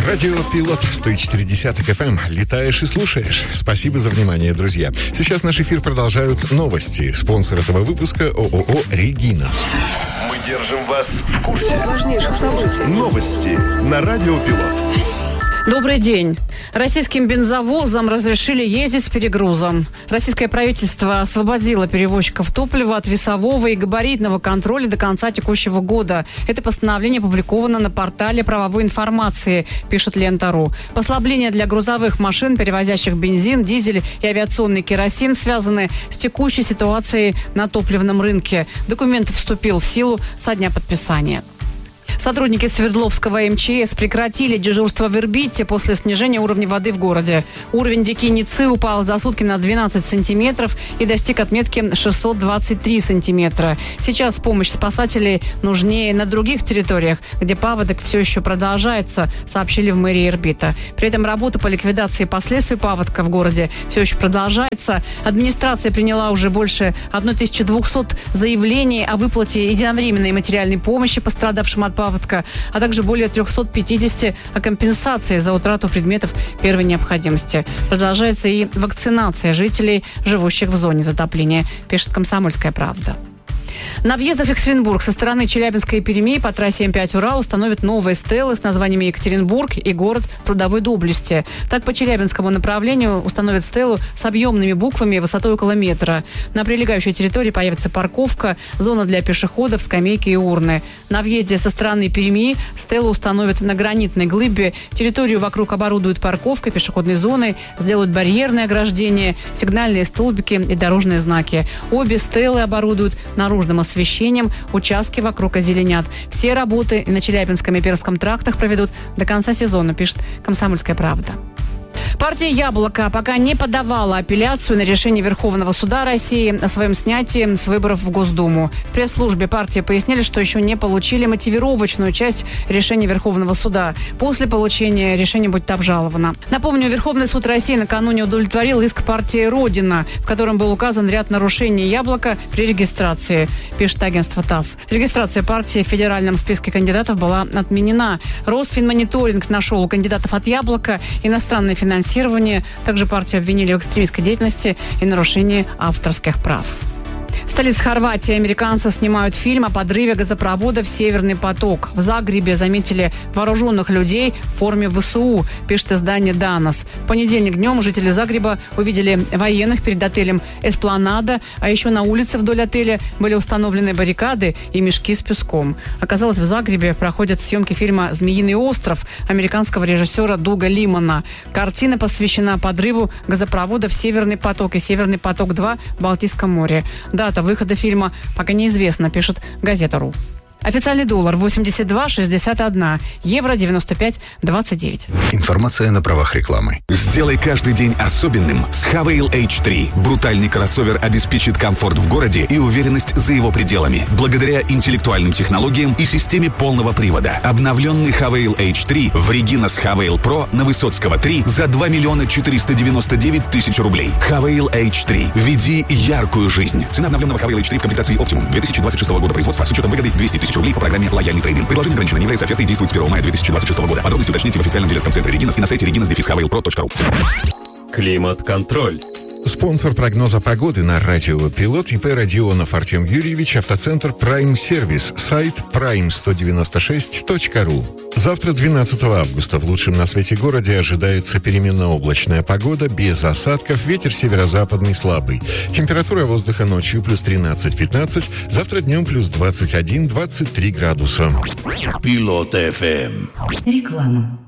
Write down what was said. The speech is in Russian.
Радио Пилот 104.10 FM. Летаешь и слушаешь. Спасибо за внимание, друзья. Сейчас наш эфир продолжают новости. Спонсор этого выпуска ООО «Регинас». Мы держим вас в курсе важнейших событий. Новости на Радио Пилот. Добрый день. Российским бензовозам разрешили ездить с перегрузом. Российское правительство освободило перевозчиков топлива от весового и габаритного контроля до конца текущего года. Это постановление опубликовано на портале правовой информации, пишет Лента.ру. Послабления для грузовых машин, перевозящих бензин, дизель и авиационный керосин, связаны с текущей ситуацией на топливном рынке. Документ вступил в силу со дня подписания. Сотрудники Свердловского МЧС прекратили дежурство в Ирбите после снижения уровня воды в городе. Уровень реки Ницы упал за сутки на 12 сантиметров и достиг отметки 623 сантиметра. Сейчас помощь спасателей нужнее на других территориях, где паводок все еще продолжается, сообщили в мэрии Ирбита. При этом работа по ликвидации последствий паводка в городе все еще продолжается. Администрация приняла уже больше 1200 заявлений о выплате единовременной материальной помощи пострадавшим от паводка, а также более 350 о компенсации за утрату предметов первой необходимости. Продолжается и вакцинация жителей, живущих в зоне затопления, пишет «Комсомольская правда». На въездах в Екатеринбург со стороны Челябинска и Перми по трассе М5 Урал установят новые стелы с названиями Екатеринбург и город трудовой доблести. Так, по Челябинскому направлению установят стелу с объемными буквами высотой около метра. На прилегающей территории появится парковка, зона для пешеходов, скамейки и урны. На въезде со стороны Перми стелу установят на гранитной глыбе. Территорию вокруг оборудуют парковкой, пешеходной зоной, сделают барьерные ограждения, сигнальные столбики и дорожные знаки. Обе стелы оборудуют наружным освещением, участки вокруг озеленят. Все работы на Челябинском и Пермском трактах проведут до конца сезона, пишет «Комсомольская правда». Партия «Яблоко» пока не подавала апелляцию на решение Верховного суда России о своем снятии с выборов в Госдуму. В пресс-службе партии пояснили, что еще не получили мотивировочную часть решения Верховного суда. После получения решение будет обжаловано. Напомню, Верховный суд России накануне удовлетворил иск партии «Родина», в котором был указан ряд нарушений «Яблока» при регистрации, пишет агентство ТАСС. Регистрация партии в федеральном списке кандидатов была отменена. Росфинмониторинг нашел у кандидатов от «Яблока» иностранное финансирование. Также партию обвинили в экстремистской деятельности и нарушении авторских прав. В столице Хорватии американцы снимают фильм о подрыве газопровода в «Северный поток». В Загребе заметили вооруженных людей в форме ВСУ, пишет издание «Данос». В понедельник днем жители Загреба увидели военных перед отелем «Эспланада», а еще на улице вдоль отеля были установлены баррикады и мешки с песком. Оказалось, в Загребе проходят съемки фильма «Змеиный остров» американского режиссера Дуга Лимана. Картина посвящена подрыву газопроводов «Северный поток» и «Северный поток-2» в Балтийском море. Дата выхода фильма пока неизвестна, пишет газета.ру. Официальный доллар 82,61, евро 95,29. Информация на правах рекламы. Сделай каждый день особенным с Havail H3. Брутальный кроссовер обеспечит комфорт в городе и уверенность за его пределами. Благодаря интеллектуальным технологиям и системе полного привода. Обновленный Havail H3 в Регинас Havail Pro на Высоцкого 3 за 2 499 000 рублей. Havail H3. Веди яркую жизнь. Цена обновленного Havail H3 в комплектации Optimum 2026 года производства с учетом выгоды 200 000 рублей по программе «Лояльный трейдинг». Предложение ограничено, не является офертой и действует с 1 мая 2026 года. Подробности уточните в официальном дилерском центре «Регинас» и на сайте reginas-havailpro.ru. Климат-контроль. Спонсор прогноза погоды на радио «Пилот» ИП Родионов Артем Юрьевич, автоцентр Prime Сервис, сайт prime196.ru. Завтра, 12 августа, в лучшем на свете городе ожидается переменно-облачная погода, без осадков, ветер северо-западный слабый. Температура воздуха ночью плюс 13-15, завтра днем плюс 21-23 градуса. Пилот ФМ. Реклама.